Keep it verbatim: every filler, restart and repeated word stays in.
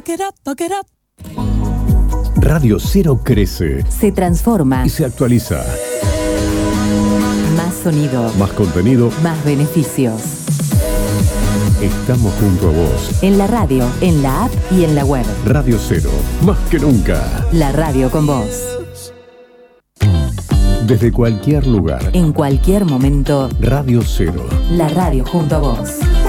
it up, fuck it up. Radio Cero crece. Se transforma. Y se actualiza. Más sonido. Más contenido. Más beneficios. Estamos junto a vos. En la radio, en la app y en la web. Radio Cero. Más que nunca. La radio con vos. Desde cualquier lugar. En cualquier momento. Radio Cero. La radio junto a vos.